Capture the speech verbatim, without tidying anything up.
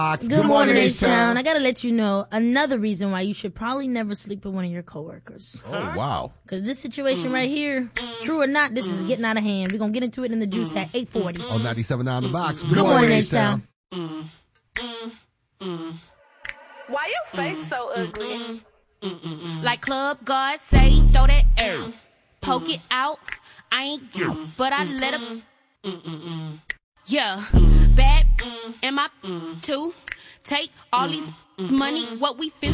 Good, Good morning, H-Town. I gotta let you know another reason why you should probably never sleep with one of your coworkers. Oh, wow. Because this situation right here, true or not, this is getting out of hand. We're gonna get into it in the juice at eight forty. On ninety-seven point nine The Box. Good, Good morning, morning, H-Town. Why your face so ugly? Like Club God say, throw that air. Poke it out. I ain't you, but I let him. Yeah, bad. Am I too? Take all these money, what we fin